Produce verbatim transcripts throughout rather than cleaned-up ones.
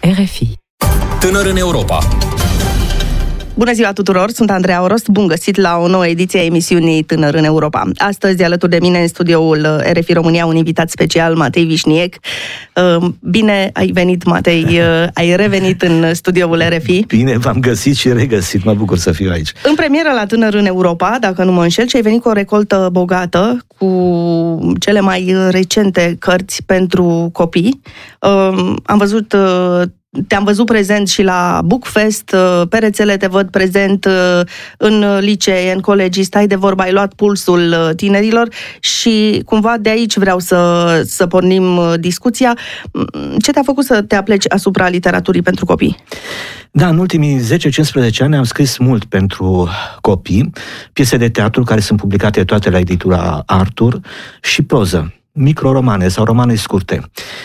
R F I. Tânăr în Europa. Bună ziua tuturor, sunt Andreea Orost, bun găsit la o nouă ediție a emisiunii Tânăr în Europa. Astăzi, alături de mine în studioul R F I România, un invitat special, Matei Vișniec. Bine ai venit, Matei, ai revenit în studioul R F I. Bine, v-am găsit și regăsit, mă bucur să fiu aici. În premieră la Tânăr în Europa, dacă nu mă înșel, și ai venit cu o recoltă bogată, cu cele mai recente cărți pentru copii. Am văzut... Te-am văzut prezent și la Bookfest, pe rețele te văd prezent în licee, în colegii, stai de vorba, ai luat pulsul tinerilor și cumva de aici vreau să, să pornim discuția. Ce te-a făcut să te apleci asupra literaturii pentru copii? Da, în ultimii zece cincisprezece ani am scris mult pentru copii, piese de teatru care sunt publicate toate la editura Artur și proză, microromane sau romane scurte.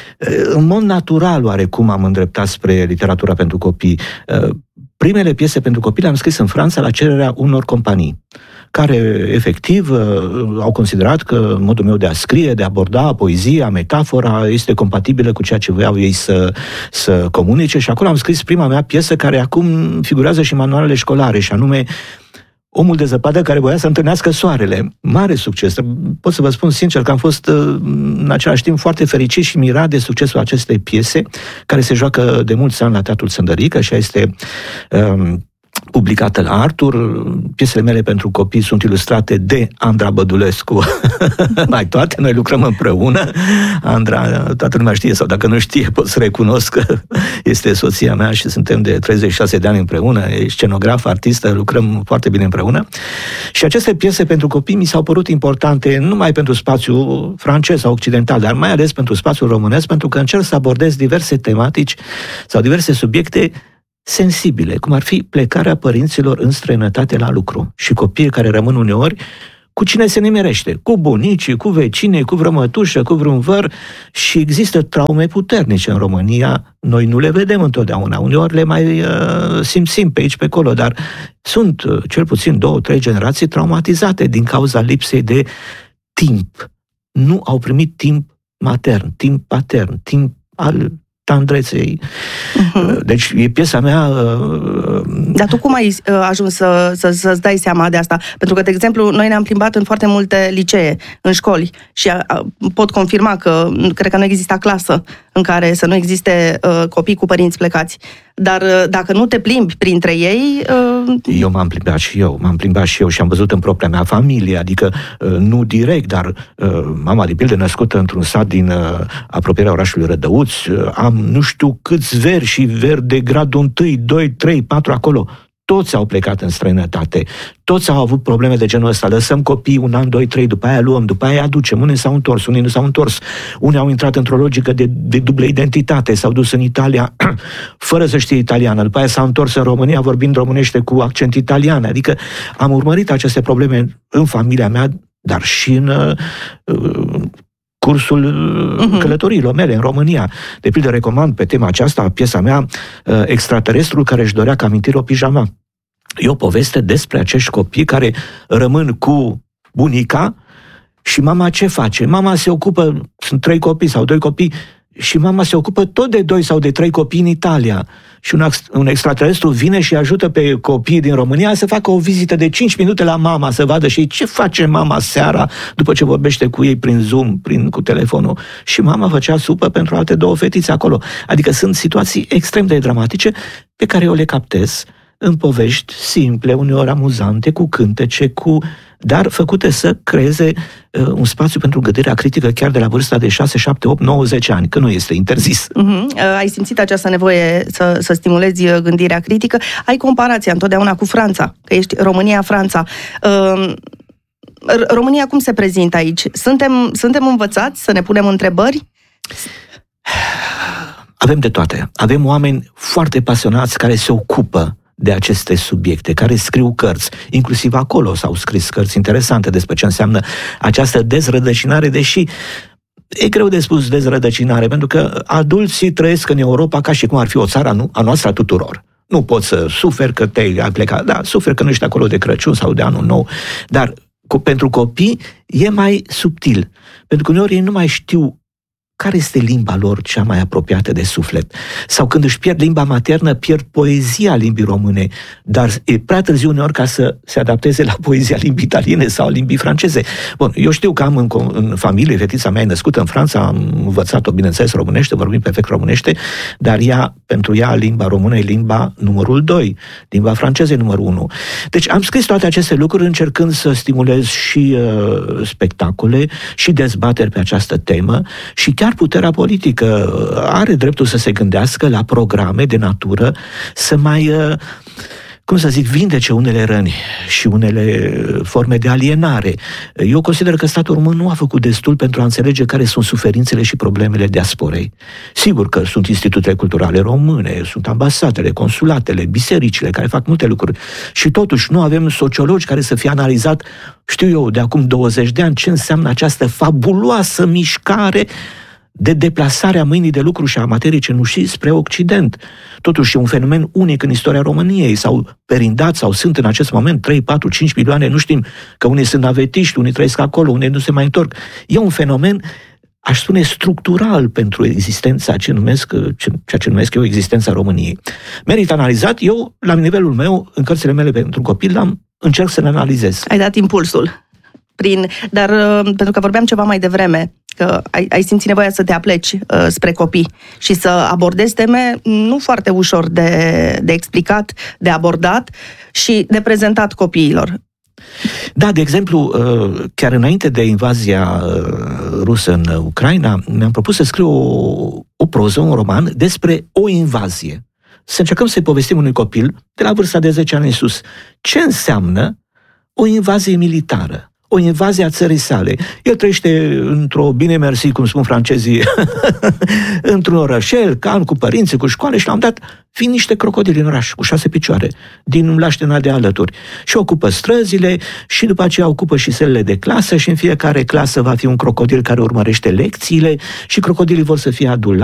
În mod natural, oarecum, am îndreptat spre literatura pentru copii. Primele piese pentru copii le-am scris în Franța la cererea unor companii, care, efectiv, au considerat că modul meu de a scrie, de a aborda poezia, metafora, este compatibilă cu ceea ce voiau ei să, să comunice și acolo am scris prima mea piesă care acum figurează și în manualele școlare, și anume Omul de zăpadă care voia să întâlnească soarele. Mare succes. Pot să vă spun sincer că am fost în același timp foarte fericit și mirat de succesul acestei piese, care se joacă de mulți ani la Teatrul Sândărică și este um, publicată la Artur. Piesele mele pentru copii sunt ilustrate de Andra Bădulescu. Mai toate, noi lucrăm împreună. Andra, toată lumea știe, sau dacă nu știe, pot să recunosc că este soția mea și suntem de treizeci și șase de ani împreună, e scenograf, artistă, lucrăm foarte bine împreună. Și aceste piese pentru copii mi s-au părut importante nu numai pentru spațiul francez sau occidental, dar mai ales pentru spațiul românesc, pentru că încerc să abordez diverse tematici sau diverse subiecte sensibile, cum ar fi plecarea părinților în străinătate la lucru și copiii care rămân uneori cu cine se nimerește, cu bunicii, cu vecinii, cu vrămătușă, cu vreun văr, și există traume puternice în România. Noi nu le vedem întotdeauna, uneori le mai uh, simțim pe aici, pe acolo, dar sunt uh, cel puțin două, trei generații traumatizate din cauza lipsei de timp. Nu au primit timp matern, timp patern, timp al tandreței. Uh-huh. Deci e piesa mea... Uh... Dar tu cum ai ajuns să, să, să-ți dai seama de asta? Pentru că, de exemplu, noi ne-am plimbat în foarte multe licee, în școli, și a, a, pot confirma că cred că nu exista clasă în care să nu existe uh, copii cu părinți plecați. Dar uh, dacă nu te plimbi printre ei... Uh... Eu m-am plimbat și eu, m-am plimbat și eu și am văzut în propria mea familie, adică uh, nu direct, dar uh, mama de pildă născută într-un sat din uh, apropierea orașului Rădăuți, uh, am nu știu câți veri și veri de gradul unu, doi, trei, patru acolo. Toți au plecat în străinătate, toți au avut probleme de genul ăsta. Lăsăm copii un an, doi, trei, după aia luăm, după aia aducem. Unii s-au întors, unii nu s-au întors. Unii au intrat într-o logică de, de dublă identitate, s-au dus în Italia fără să știe italiană, după aia s-au întors în România vorbind românește cu accent italian. Adică am urmărit aceste probleme în familia mea, dar și în... Uh, cursul uh-huh. călătoriilor mele în România. De pildă, recomand pe tema aceasta piesa mea uh, Extraterestrul care își dorea ca amintire o pijama. E o poveste despre acești copii care rămân cu bunica și mama ce face? Mama se ocupă, sunt trei copii sau doi copii, și mama se ocupă tot de doi sau de trei copii în Italia. Și un, un extraterestru vine și ajută pe copiii din România să facă o vizită de cinci minute la mama, să vadă și ce face mama seara după ce vorbește cu ei prin Zoom, prin, cu telefonul. Și mama făcea supă pentru alte două fetițe acolo. Adică sunt situații extrem de dramatice pe care eu le captez în povești simple, uneori amuzante, cu cântece, cu... dar făcute să creeze uh, un spațiu pentru gândirea critică chiar de la vârsta de șase, șapte, opt, nouă, zece ani, că nu este interzis. Uh-huh. Uh, ai simțit această nevoie să, să stimulezi gândirea critică. Ai comparația întotdeauna cu Franța, că ești România-Franța. Uh, România cum se prezintă aici? Suntem, suntem învățați să ne punem întrebări? Avem de toate. Avem oameni foarte pasionați care se ocupă de aceste subiecte, care scriu cărți. Inclusiv acolo s-au scris cărți interesante despre ce înseamnă această dezrădăcinare, deși e greu de spus dezrădăcinare, pentru că adulții trăiesc în Europa ca și cum ar fi o țară a noastră a tuturor. Nu poți să suferi că te-ai plecat, da, suferi că nu ești acolo de Crăciun sau de Anul Nou, dar cu, pentru copii e mai subtil, pentru că uneori ei nu mai știu care este limba lor cea mai apropiată de suflet. Sau când își pierd limba maternă, pierd poezia limbii române, dar e prea târziu uneori ca să se adapteze la poezia limbii italiene sau limbii franceze. Bun, eu știu că am în, în familie, fetița mea e născută în Franța, am învățat-o, bineînțeles, românește, vorbim perfect românește, dar ea, pentru ea, limba română e limba numărul doi, limba franceză e numărul unu. Deci am scris toate aceste lucruri încercând să stimulez și uh, spectacole și dezbateri pe această temă și chiar puterea politică are dreptul să se gândească la programe de natură să mai, uh, cum să zic, vindece unele răni și unele forme de alienare. Eu consider că statul român nu a făcut destul pentru a înțelege care sunt suferințele și problemele diasporei. Sigur că sunt institutele culturale române, sunt ambasadele, consulatele, bisericile, care fac multe lucruri. Și totuși nu avem sociologi care să fie analizat, știu eu, de acum douăzeci de ani, ce înseamnă această fabuloasă mișcare de deplasarea mâinii de lucru și a materiei cenușii spre Occident. Totuși e un fenomen unic în istoria României. S-au perindat sau sunt în acest moment trei, patru, cinci milioane, nu știm, că unii sunt navetiști, unii trăiesc acolo, unii nu se mai întorc. E un fenomen, aș spune, structural pentru existența, ce numesc, ceea ce numesc eu existența României. Merită analizat. Eu, la nivelul meu, în cărțile mele pentru copil, am încerc să le analizez. Ai dat impulsul. Prin, dar pentru că vorbeam ceva mai devreme, că ai, ai simțit nevoia să te apleci uh, spre copii și să abordezi teme nu foarte ușor de, de explicat, de abordat și de prezentat copiilor. Da, de exemplu, chiar înainte de invazia rusă în Ucraina, mi-am propus să scriu o, o proză, un roman despre o invazie. Să încercăm să-i povestim unui copil de la vârsta de zece ani în sus ce înseamnă o invazie militară, o invazie a țării sale. El trăiește într-o, bine mersi, cum spun francezii, într-un orășel, calm, cu părinții, cu școală, și la un dat vin niște crocodili în oraș, cu șase picioare, din Laștena de alături. Și ocupă străzile și după aceea ocupă și sălile de clasă și în fiecare clasă va fi un crocodil care urmărește lecțiile și crocodilii vor să fie adulați.